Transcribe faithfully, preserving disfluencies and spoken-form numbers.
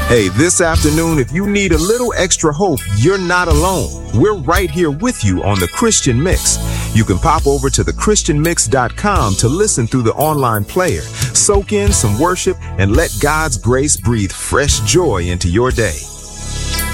Hey, this afternoon, if you need a little extra hope, you're not alone. We're right here with you on The Christian Mix. You can pop over to the christian mix dot com to listen through the online player, soak in some worship, and let God's grace breathe fresh joy into your day.